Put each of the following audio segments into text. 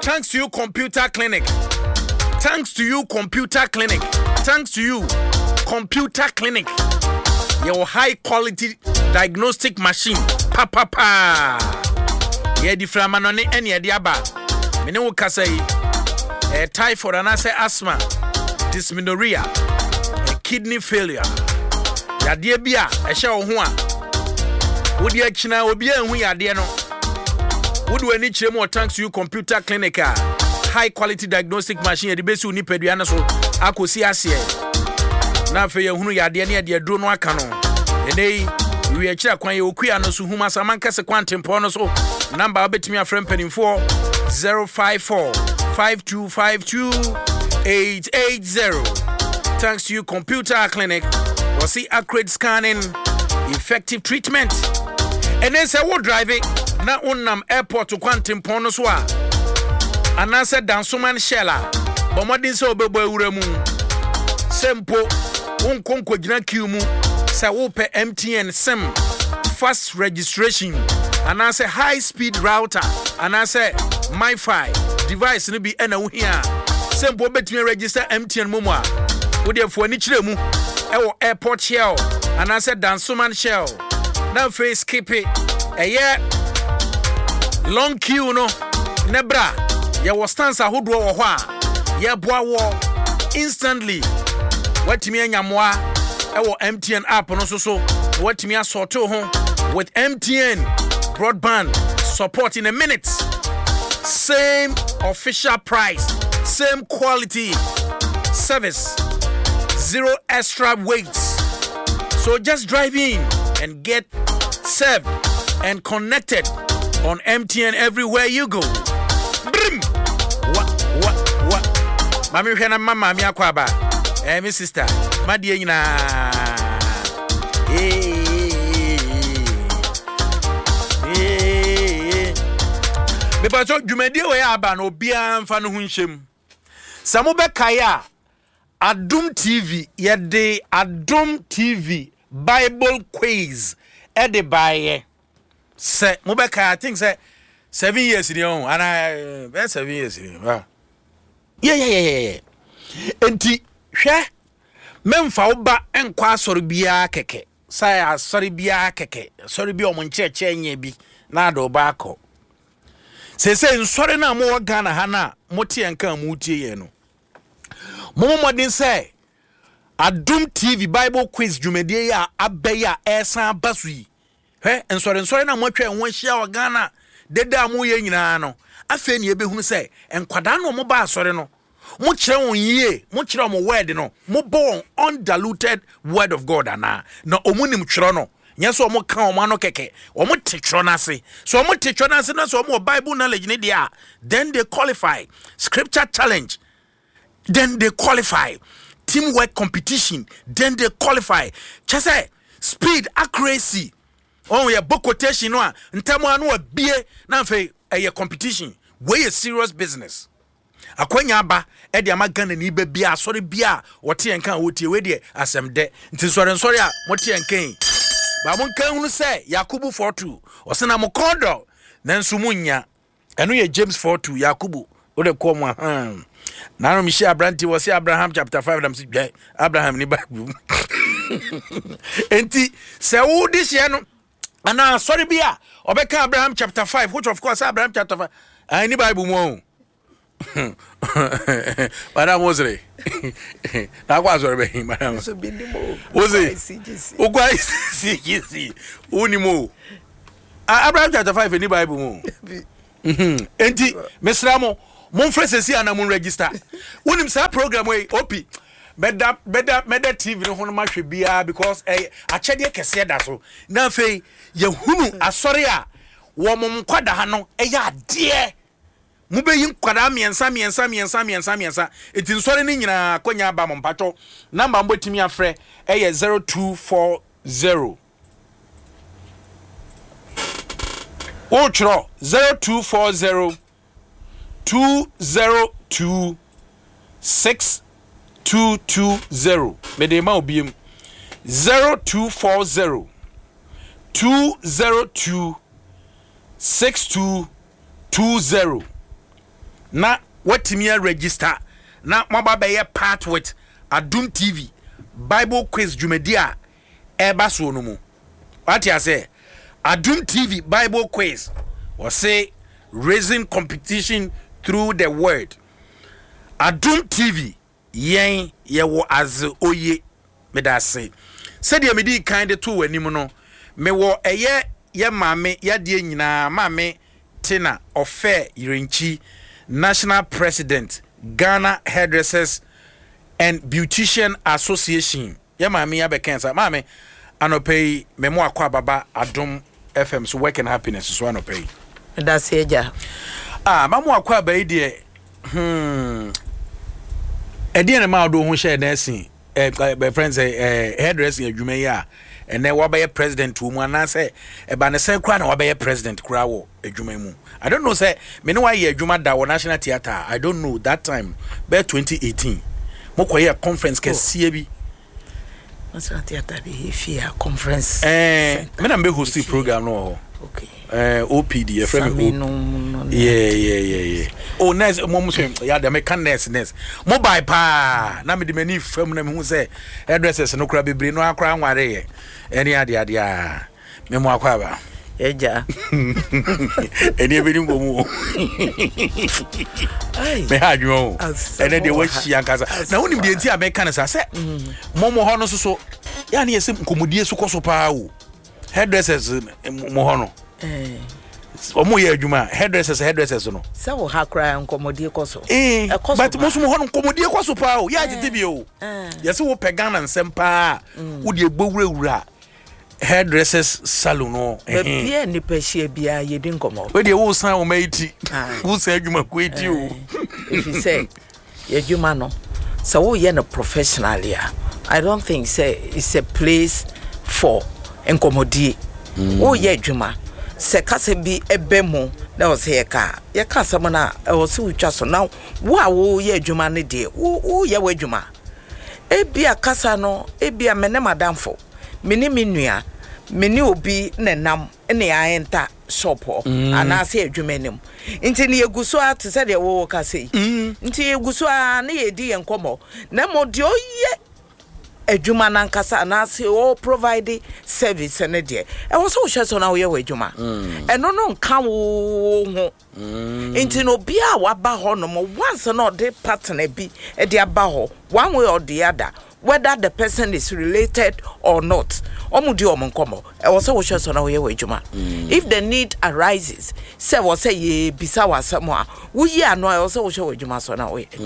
Thanks to you, Computer Clinic. Thanks to you, Computer Clinic. Thanks to you, Computer Clinic. Your high quality diagnostic machine. Pa. Ye di framanone eni edi aba. Mene wo kasa yi. Typhoid anase asthma, dysmenorrhea, kidney failure. Yade bia ehye wo ho a. Wodi akina obi anhu yade no. Wodi wani kire mo thanks to you Computer Clinic. High quality diagnostic machine yede besu ni padua na so akosi ase. Na fe yehunu yade ne yade duro no aka no. Enei we akira kwan ye okuya no so huma samanka se kwantempo no so. Number obetimi afrem penimfo 054 5252-880. Thanks to you, Computer Clinic. We'll see accurate scanning, effective treatment. And then say what driving na unam airport to Quantum Ponoswa. And I said Dansuman Shella. But what is so bebo uremu? Sempo unkonko jina kiumu. Say wope MTN SIM fast registration. And I say high speed router. And I say MiFi device ni bi ena wo hia sempo betime register MTN momo a wo de fo ani kire mu e wo airport shell and I said Dansuman shell na face skip it long queue no nebra ye wo stance ahodo wo ho a ye boa wo instantly watimi anyamoa e wo MTN app no so watimi asorto ho with MTN broadband support in a minute. Same official price, same quality, service, zero extra weights. So just drive in and get served and connected on MTN everywhere you go. Brim! What? Mami hena mama mi akwaba. My sister, my dear Because Jumedi we aba no bia mfa no hunhyem. Samu be kaya Adum TV yede Adum TV Bible quiz e de baye. Se mo be kaya I think say 7 years in on and I 7 years in. Wow. Yeah. Enti hwe memfa oba enkwa asori bia keke. Sai asori bia keke. Asori bia omoncheche nya bi na do ba akọ. Say nsori na mo Ghana ha na motie enka mu tie ye no momodin say Adum TV Bible quiz jumedie ya abeya esan basui nsori na mo twa ho hia o Ghana deda mo ye nyina no afa ni ebehunu say enkwada no mo ba asori no mo kire won yie mo kire mo word no mo born undiluted word of God ana na omunim kire no yes, omo kan omo ano keke. Omo teachro na se. So omo teachro na se na so omo Bible knowledge ni dia. Then they qualify. Scripture challenge. Then they qualify. Teamwork competition. Then they qualify. Just say speed, accuracy. Oh yeah, book quotation no. Ntamo anu bie na fe a competition. We a serious business. Akwanya aba e de amagana ni ba bia sori bia wote enkan wotie we de asem de. Nti sori a wote enkan. Ba mon kan hunu say Yakubu 42 osena mo kondo nanso munya eno ye James 42 Yakubu o de ko mo na no mi shi Abranti wo say Abraham chapter 5 nam si Abraham ni Bible enti se wo di she no ana sorry bia obeka Abraham chapter 5 which of course Abraham chapter 5 ani Bible mo Madam Mosre. Na kwa zore be madam. So bindimo. Oze. Ogwa CGC. Unimo. Abraham chapter 5 in the Bible mo. Enti mesramo mon frese ana mon register. Wonim sa program we opi. Better TV no hono mahwe bia because achede kese da so. Na fei ye hunu asori a wo mom kwada ha no ya de mube yin kwada miensa eti nsori ni nyina konya ba mompato number mbotimi afre 0240 Ochro 0240 202 6220 medema obiem 0240 202 6220 na watimi register na maba be part with Adum TV Bible quiz jumedia eba so no mu. What you say? Adum TV Bible quiz or say raising competition through the word. Adum TV yen ye wo az oye me da say. Said ye me di kind to anim no me wo eye ye maame ye de nyina maame Tina Ofe Irinchi, National President, Ghana Hairdressers and Beautician Association. Ya mami ya bekensa. Mami anopay memo akwa baba Adum FM so work and happiness so anopay. That's eja. Mamu akwa ba ide edi na ma do ho share dancing friends hairdressing adwuma ya and then what by president who man say eba ne say kra na what by president kra wo adwuma mu. I don't know say me no why adwuma da wo National Theatre. I don't know that time by 2018 mo koye conference ke sie bi National Theatre be here conference me na me host program no. Okay. OPD friend yeah. Oh nice mom say ya the make nurse mobile pa na me de mani fam na me hu say hairdressers no kra bebre no akra nware eni ade me mo akwa ba eja eni ebedi ngomu me ha dwo ene de wachi ankasa na woni de nti ameka na say momo ho no so ya na yesem komodie so koso pa o hairdressers mo ho no omo ye adwuma hairdressers no se wo ha kra nkomodie koso but mo so mo ho no nkomodie koso pa o ya agite bi o yesi wo pegana nsem pa wo de gbowurawura hairdressers salon no bia ni pehie bia ye di nkomo we de wo san o maiti wo san adwuma ko eti o if you say ye adwuma no so wo ye no professionally I don't think say it's a place for nkomodie wo ye adwuma se kase bi ebemu na o se ye ka sam na o se utwa so na wo ye adwuma ne de wo ye wa adwuma ebia kasa no ebia mene madamfo mini minua mini obi nenam ne ayenta shop ana se adwumanim nti ne yeguso ate se de wo kase nti yeguso a ne yedi enkomo na mo de oye adwuma nan kasa na se o provide service ne de e wo so hwe so na wo ye adwuma eno no nka wo ho nti no bia wa ba ho no mo once no de partner bi e de aba ho one way or the other whether the person is related or not omudi omonkomo e wo so wo hwe so na wo ye adwuma if the need arises say wo say ye bisa wasamo a wo yi ano e wo so wo hwe adwuma so na wo ye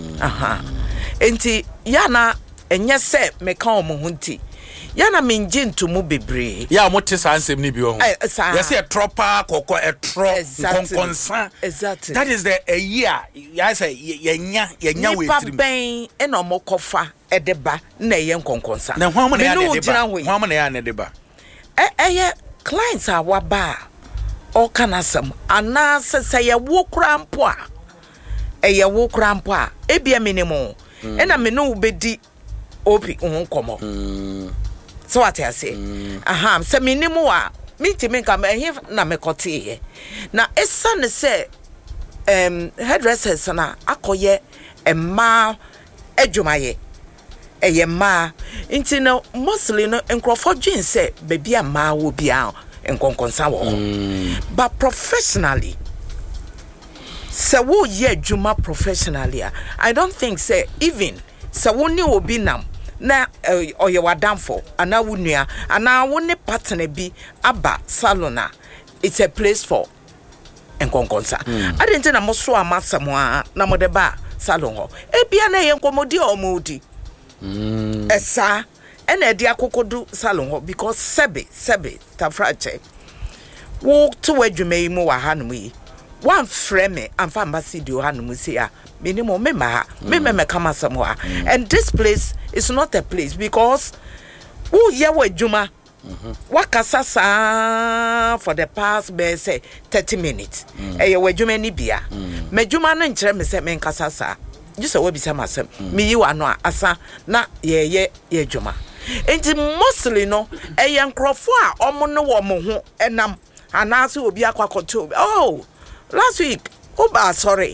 nti ya na enye se meka omohunti ya na menje ntumu bebre ya mote sansem ni bi ho ya say tropa kokko konkonsa exactly that is the a year ya say yenya we trim ben e no mokofa edeba na ye konkonsa na hwa mo na ya edeba hwa mo na ya edeba ye clients a waba o kanasam ana se ye wo krampo a ye wo krampo a ebia minimum e na me no bedi opi unkomo so what I say se minimu a mitimi nka me na me kote na esa ne se hairdressers na akoye emma adwumaye eye ma nti no mostly no enkrofo dwen se baby ama wo bia enkonkonsa wo but professionally se wo ye adwuma professionally I don't think say even se wo ni obi nam na oye wadamfo ana wunua ana woni partner bi aba salona it's a place for enkonkonsa I didn't na mo so amasamo na mo de ba salon ho ebia na ye nkomodi omodi esa ena de akokodu salon ho because sebe tafrache wo to wadwumai mu wa hanom yi one frame and pharmacy do hanom say a minimum me kama somewhere and this place is not a place because who ye wadwuma wakasa sa for the past be say 30 minutes e wadwuma ni bia madwuma no nkire me say me nkasa sa just we bisa masem me yi wa no asa na ye adwuma enti mostly no e ye nkrofo a omo no wo mo ho enam anase obi akwakoto oh last week oba sorry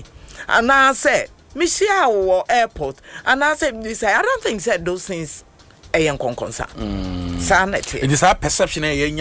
and I say Michelle or airport and I said I don't think said those things a young consa sanity it is our perception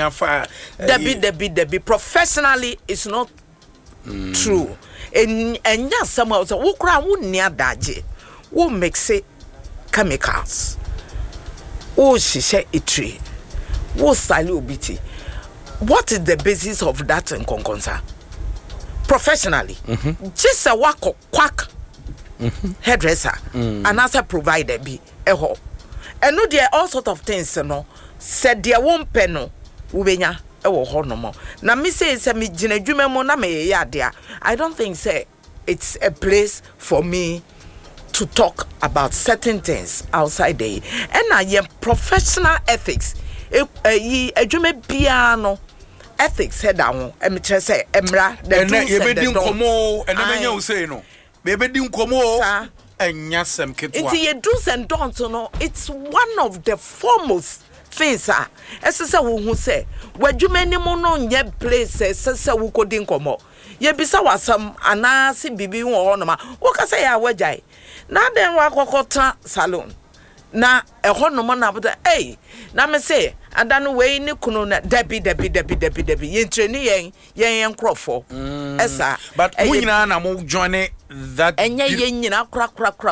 Debbie professionally it's not true and just somehow so who cry wouldn't near daji who makes it chemicals who she said a tree who style biti what is the basis of that in consa professionally just a quack hairdresser and as a provider be a ho and no there all sort of things no said there won't pen no ubenya e wo ho no mo na me say me gina dwuma mo na me ya dia I don't think say it's a place for me to talk about certain things outside there and I am professional ethics yi adwuma bia no ethics head down e me tell say emra the komo and na you say no baby din komo enya sem ketwa it ye do's and don'ts no it's one of the foremost things say wo hu say wadwuma ni mo no nye place say wo kodin komo ye bisa wasam anase bibi wo no ma wo ka say ya wajai na den wa kokota salon na ehɔ no mo na boda na me say adanu we ni kunu na debi ye training yen krofo esa but munyina na mo join that enye yen nyina kra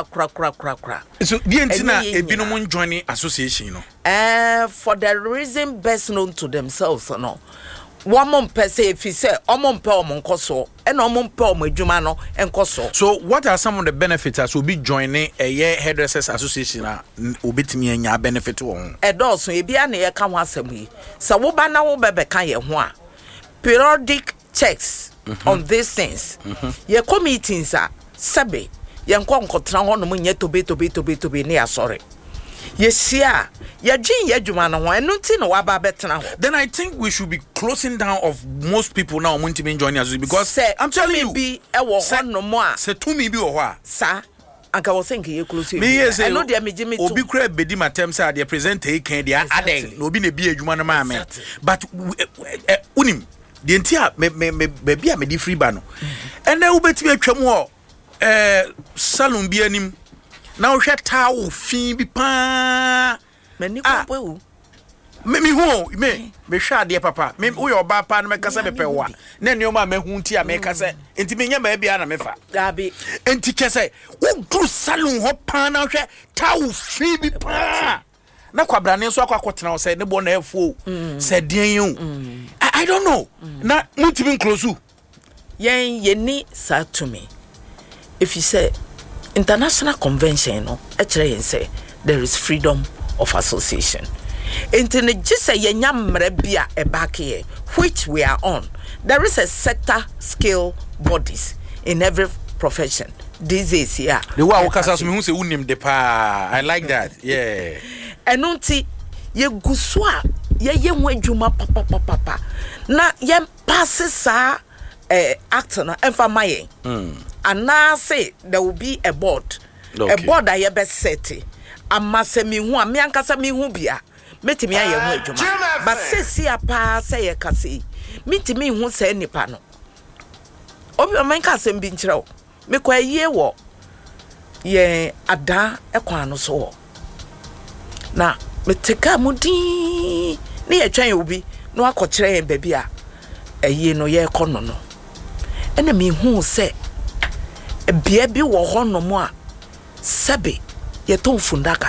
so the entina ebino mo join association no for the reason best known to themselves no one per se if he say omon pe omon koso and omon pe omon adwuma no enkoso. So what are some of the benefits as will be joining a year hairdressers association obetimi anya benefit won edoso e bia na ye ka ho asem yi so wo ba na wo bebe kan ye ho a periodic checks on these things ye committees a sebe ye nkonkotra ho no nye tobe ne asore yesia ya gin ya dwuma no ho enu nti no wa ba betena ho. Then I think we should be closing down of most people now want to be joining us because I'm telling you be e wo ho no mo a se to me bi wo ho a sa anka wo think ye close you me yes no dia me jimi to obi kura bedi matem say the presenter e kan dia aden no obi na bi adwuma no ma me but unim the entia me bi a me di free ba no and then ubetimi atwam ho salon bi anim na wo hwe tawo fin bi pa mani kwapo wu me ho me hwa de papa me wo yo ba pa na me kasa bepe wa na nneoma me hu nti a me kasa enti me nya ma bia na me fa gabi enti kese wo dru salon ho pa na hwe tawo fin bi pa na kwabrane so akwa wo say ne bo na efu say den yu I don't know na mutimi close yen yeni sa to me if you say international convention no say there is freedom of association intene just say yenya mre bia e back here which we are on there is a sector scale bodies in every profession these days here the way wakasa so me hu say unim de pa I like that yeah enunti ye gusua ye hu adwuma papa na ye pass sa act no emfa maye and now say there will be a board a board that you best set amase mi hu am yankasa mi hu bia metimi aye hu adwuma but sesi apa say ye kase metimi hu say nipa no obi o man kase mbi nkyerɛw me kwa yie wo ye ada ekwan no so na meteka mudi ne ye twan obi no akɔkyerɛ ye ba bia ayi no ye kɔno no ena mi hu say bia bi wo ho no mo a sebe ye ton fundaka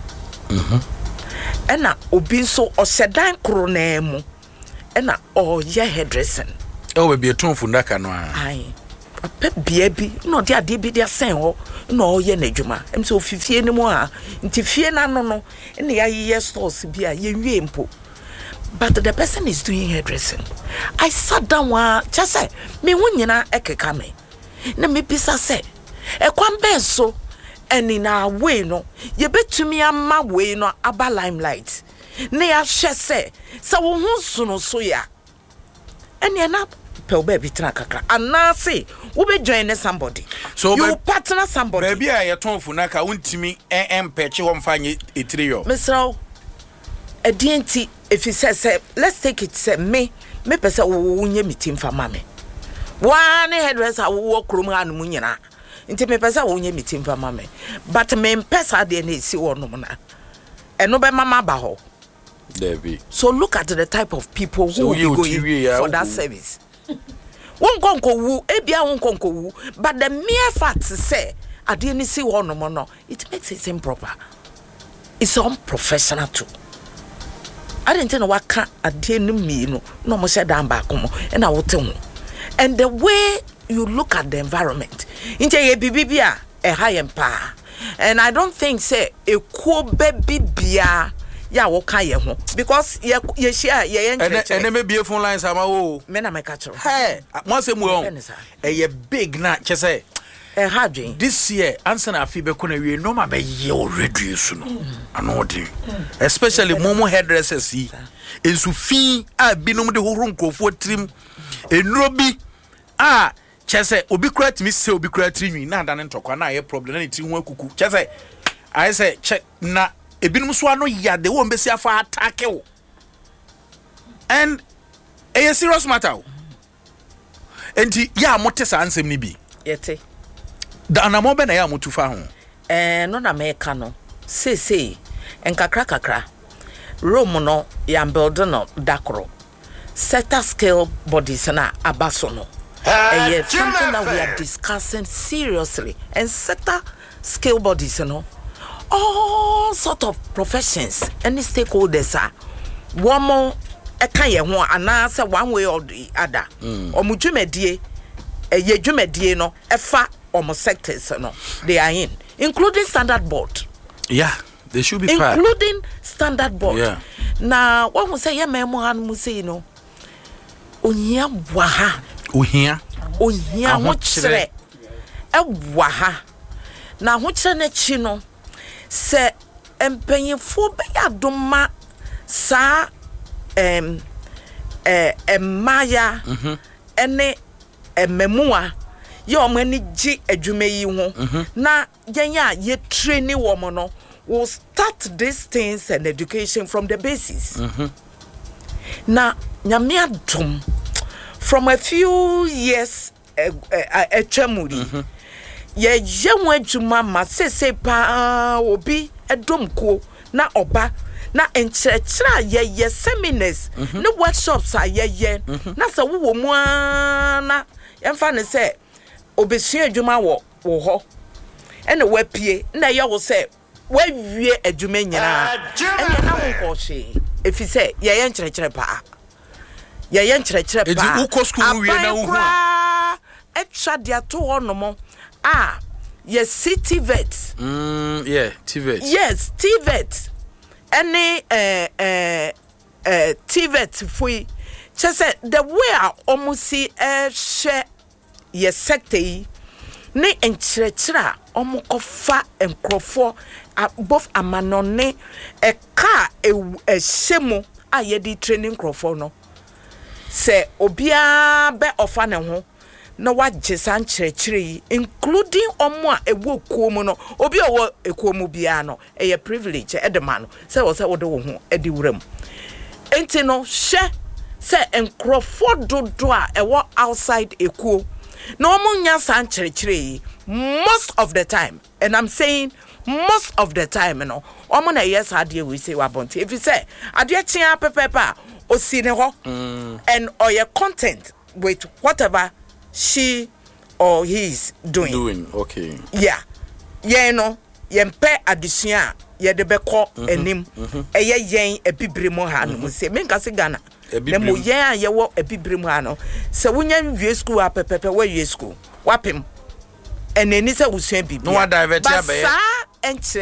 ena obi so osedan kro na mu ena o ye hairdressing we be ton fundaka no ai papa bia bi no dia de bi dia sen ho no ye na dwuma em so fifie ni mu a nti fie na no ena ya ye stores bia ye wie mpo but the person is doing hairdressing. I sat down just say me wunyina ekeka me na me bisa say e kwambe so eni na we no ye betumi ama we no aba limelight na ya hwe say wo hu so no so ya eni na pe oba bi tra kakra anase wo be join somebody so you partner somebody baby a ye ton funaka untimi empeche wo mfanye etire yo mesraw edienti if he says let's take it say me pese wo nye meeting for mama one hairdresser wo krom anu nyina Nti me pesa wo nye meeting pa ma me. But me pesa de na esi wo no na. Eno be mama ba ho. Debbie. So look at the type of people who will be going for that service. Won konko wu, ebia won konko wu, but the mere fact say ade ni si wo no mo no, it makes it improper. It's unprofessional too. I didn't know what can ade ni mi no mo she dan ba komo e na wote ho. And the way you look at the environment, inje ye bibia e high pa. And I don't think say e ko baby bia ya wo kan ye ho because ye share ye and me be phone lines ama wo me na me ka chiro hey mo say mu on ye big na che say hadwen this year answer na afi be ko na wie no ma be ye already su no ano odi especially momo hairdressers yi ensu fi a binom de hohoro nkrofo trim enuro bi a che say obi kura timi say obi kura trinwi na ada ne ntokwa na ye problem na ti ho akuku che say I say check na ebinum so ano ya de wo mbesi afa attack wo and a serious matter enti ya motesa ansem ni bi yete da na mo be na ya motufa ho no na me ka no sei enkakra room no ya build no dakro set scale bodies na abaso no something that we are discussing seriously and set scale bodies no all sort of professions any stakeholders are one more eka ye ho ana say one way or the other omudwumedie ye dwumedie no efa omo sectors no they are in including standard board they should be including standard board na what we say ye memo han mu say no ohia waha ohia ho kire ewa ha na ho kire na chi no se empanyefo be yadoma sa maya ene memua ye omani gi adwuma yi ho na yenya ye training wo no will start these things and education from the basis na nyame adom from a few years etwamuri ye yemu adwuma ma sese pa obi edomko na oba na enkyerɛkyerɛ ye seminars ne workshops ye na sɛ wo mu na yɛmfa ne sɛ obesua adwuma wo ho ɛna wapie na ye wo sɛ wawie adwuma nyina ɛna na wo kɔhwe efi sɛ ye nkyerɛkyerɛ pa edi uko school wie na wo ho etwa dia to honomo yes TVET TVET yes TVET any TVET fui just the way almost see share yes sector ne enkyerɛkyerɛ omokofa enkrofo both amanone e ka ehemu ayedi training krofo no se obia be ofa ne ho na wagye san kyerɛkyerɛ including omo a ewo kuomu no obi owo ekuomu bia no eye privilege edema no se wo se wo de wo ho edi wuram enti no hye se enkrofo dodo a ewo outside ekuo na omo nya san kyerɛkyerɛ most of the time, and I'm saying most of the time no omo na yes ade we say wabonte if you say ade tia pepepa o si ne ho and or your content with whatever she or he is doing. Okay. Yeah. Yeah, no. Yempe adesua ye de beko enim. Eye yen ebibire mo ha no se menka se Ghana. Na mo yen a ye wo ebibire mo ha no. Se wonya wie school a pepepe wa wie school. Wapem. Eneni se wusua bibia. No wa divert ya be. Ba sa enche